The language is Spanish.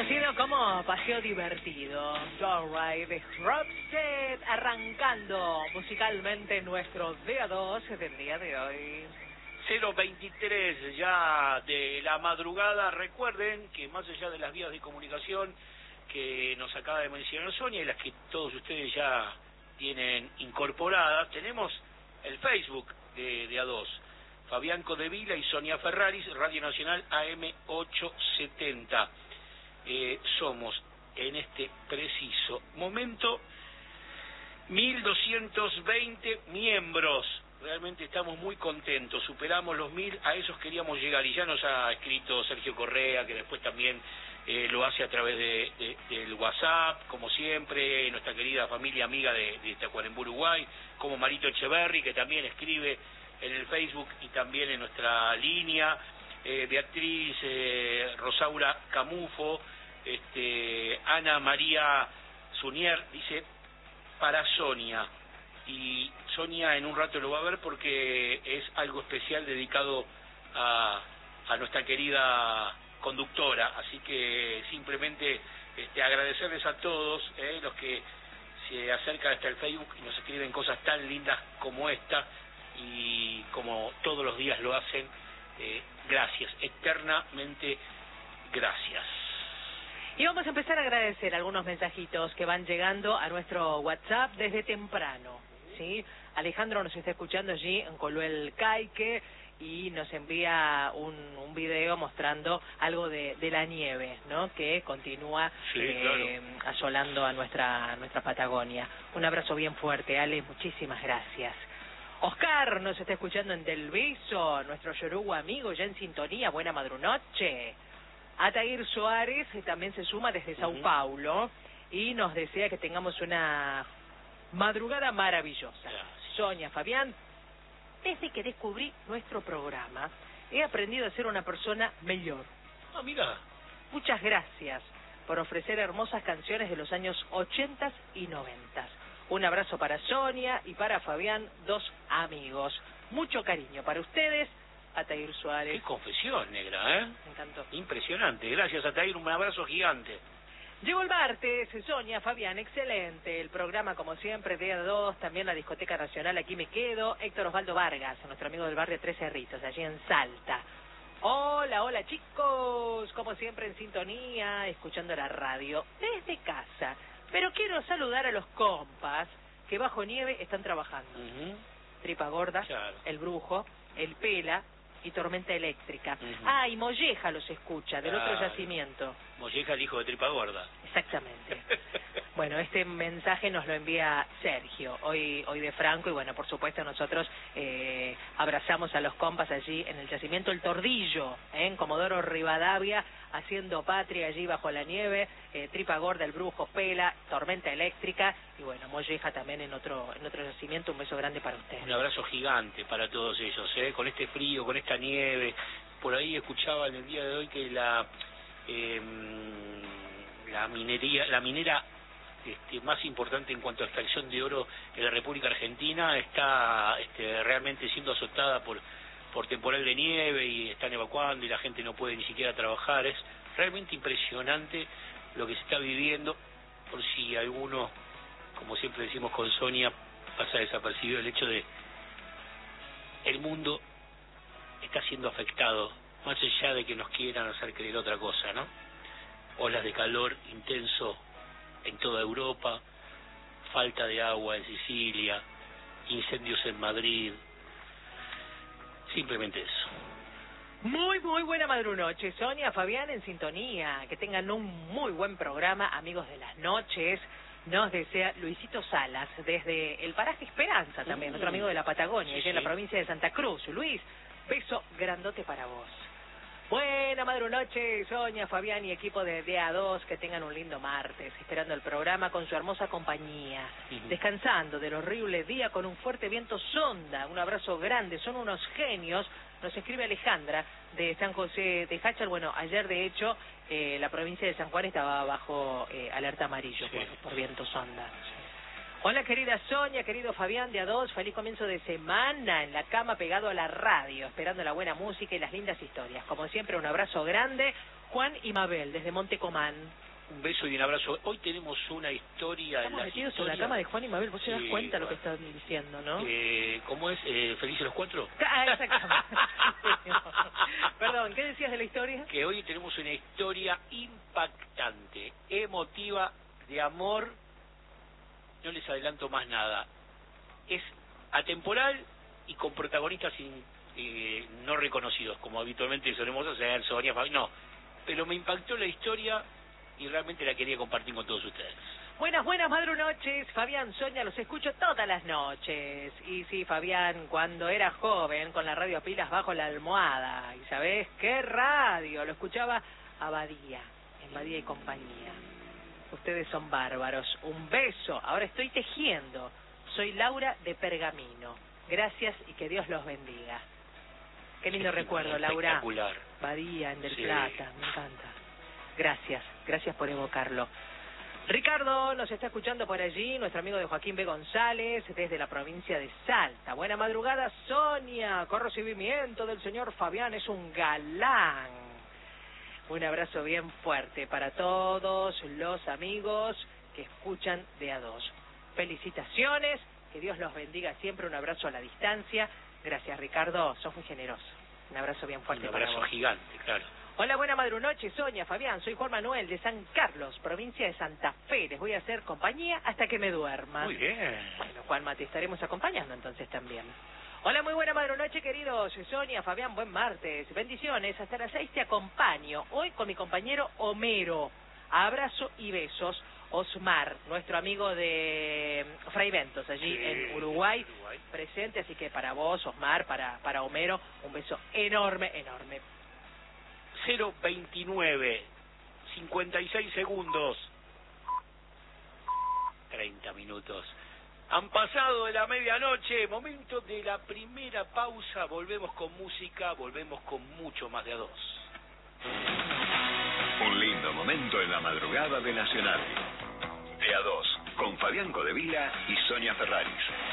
Conocido como Paseo Divertido, Joyride de Roxette, arrancando musicalmente nuestro día 2 del día de hoy. 0:23 ya de la madrugada. Recuerden que más allá de las vías de comunicación que nos acaba de mencionar Sonia y las que todos ustedes ya tienen incorporadas, tenemos el Facebook de A2, Fabián Codevila y Sonia Ferraris, Radio Nacional AM870. Somos en este preciso momento 1220 miembros. Realmente estamos muy contentos, superamos los 1000, a esos queríamos llegar y ya nos ha escrito Sergio Correa, que después también lo hace a través del WhatsApp, como siempre, nuestra querida familia amiga de Tacuarembó, Uruguay, como Marito Echeverry, que también escribe en el Facebook y también en nuestra línea, Beatriz Rosaura Camufo, Ana María Sunier, dice, para Sonia. Y Sonia en un rato lo va a ver porque es algo especial dedicado a nuestra querida conductora, así que simplemente agradecerles a todos los que se acercan hasta el Facebook y nos escriben cosas tan lindas como esta y como todos los días lo hacen. Gracias, eternamente gracias. Y vamos a empezar a agradecer algunos mensajitos que van llegando a nuestro WhatsApp desde temprano, ¿sí? Alejandro nos está escuchando allí en Coluel Caique y nos envía un video mostrando algo de la nieve, ¿no? Que continúa claro, asolando a nuestra Patagonia. Un abrazo bien fuerte, Ale, muchísimas gracias. Oscar nos está escuchando en Del Viso, nuestro yoruba amigo ya en sintonía, buena madrunoche. Atair Suárez también se suma desde Sao Paulo y nos desea que tengamos una madrugada maravillosa. Sonia, Fabián, desde que descubrí nuestro programa, he aprendido a ser una persona mejor. Ah, mira. Muchas gracias por ofrecer hermosas canciones de los años 80 y 90. Un abrazo para Sonia y para Fabián, dos amigos. Mucho cariño para ustedes. Atair Suárez. Qué confesión, negra, ¿eh? Me encantó. Impresionante. Gracias, Atair. Un abrazo gigante. Llegó el martes, Sonia, Fabián, excelente. El programa, como siempre, día 2, también la Discoteca Nacional, aquí me quedo. Héctor Osvaldo Vargas, nuestro amigo del barrio Tres Cerritos, allí en Salta. Hola, hola chicos, como siempre en sintonía, escuchando la radio desde casa. Pero quiero saludar a los compas que bajo nieve están trabajando. Tripa Gorda, claro, El Brujo, El Pela y Tormenta Eléctrica. Y Molleja los escucha, del otro yacimiento. Molleja, el hijo de Tripa Gorda. Exactamente. Bueno, este mensaje nos lo envía Sergio, hoy de Franco, y bueno, por supuesto nosotros abrazamos a los compas allí en el yacimiento El Tordillo, en Comodoro Rivadavia, haciendo patria allí bajo la nieve, Tripa Gorda, El Brujo, Pela, Tormenta Eléctrica, y bueno, Molleja también en otro yacimiento. Un beso grande para ustedes. Un abrazo gigante para todos ellos, con este frío, con esta nieve. Por ahí escuchaba en el día de hoy que la minera más importante en cuanto a extracción de oro en la República Argentina está realmente siendo azotada por temporal de nieve y están evacuando y la gente no puede ni siquiera trabajar. Es realmente impresionante lo que se está viviendo. Por si alguno, como siempre decimos con Sonia, pasa desapercibido el hecho de el mundo está siendo afectado, más allá de que nos quieran hacer creer otra cosa, ¿no? Olas de calor intenso en toda Europa, falta de agua en Sicilia, incendios en Madrid, simplemente eso. Muy buena madrunoche, Sonia, Fabián en sintonía, que tengan un muy buen programa, amigos de las noches. Nos desea Luisito Salas, desde el paraje Esperanza también, otro amigo de la Patagonia, allá en la provincia de Santa Cruz. Luis, beso grandote para vos. Buena madrunoche, Sonia, Fabián y equipo de A2, que tengan un lindo martes, esperando el programa con su hermosa compañía, descansando del horrible día con un fuerte viento sonda. Un abrazo grande, son unos genios. Nos escribe Alejandra de San José de Jáchal. Bueno, ayer de hecho la provincia de San Juan estaba bajo alerta amarillo por viento sonda. Hola querida Sonia, querido Fabián de A2, feliz comienzo de semana en la cama pegado a la radio, esperando la buena música y las lindas historias. Como siempre, un abrazo grande, Juan y Mabel, desde Montecomán. Un beso y un abrazo. Hoy tenemos una historia. Estamos metidos en la cama de Juan y Mabel. Vos te das cuenta lo que están diciendo, ¿no? ¿Cómo es? ¿Felices los cuatro? Ah, exactamente. Perdón, ¿qué decías de la historia? Que hoy tenemos una historia impactante, emotiva, de amor. No les adelanto más nada. Es atemporal y con protagonistas no reconocidos, como habitualmente solemos hacer, Sonia, Fabián. No, pero me impactó la historia y realmente la quería compartir con todos ustedes. Buenas madrunoches, Fabián, Sonia, los escucho todas las noches. Y sí, Fabián, cuando era joven, con la radio a pilas bajo la almohada. ¿Y sabés qué radio? Lo escuchaba a Badía, en Badía y compañía. Ustedes son bárbaros. Un beso. Ahora estoy tejiendo. Soy Laura de Pergamino. Gracias y que Dios los bendiga. Qué lindo recuerdo, Laura. Espectacular. Badía, en Del Plata, me encanta. Gracias por evocarlo. Ricardo nos está escuchando por allí, nuestro amigo de Joaquín B. González, desde la provincia de Salta. Buena madrugada, Sonia. Con recibimiento del señor Fabián, es un galán. Un abrazo bien fuerte para todos los amigos que escuchan de a dos. Felicitaciones, que Dios los bendiga siempre. Un abrazo a la distancia. Gracias, Ricardo, sos muy generoso. Un abrazo bien fuerte para vos. Un abrazo gigante, claro. Hola, buena madrunoche, Sonia, Fabián, soy Juan Manuel de San Carlos, provincia de Santa Fe. Les voy a hacer compañía hasta que me duerma. Muy bien. Bueno, Juanma, te estaremos acompañando entonces también. Hola, muy buena madrunoche, queridos. Sonia, Fabián, buen martes. Bendiciones, hasta las 6 te acompaño. Hoy con mi compañero Homero. Abrazo y besos. Osmar, nuestro amigo de Fray Ventos, allí en Uruguay, presente. Así que para vos, Osmar, para Homero, un beso enorme. 029, 56 segundos, 30 minutos. Han pasado de la medianoche, momento de la primera pausa. Volvemos con música, volvemos con mucho más de a dos. Un lindo momento en la madrugada de Nacional. De a dos, con Fabián Codevila y Sonia Ferraris.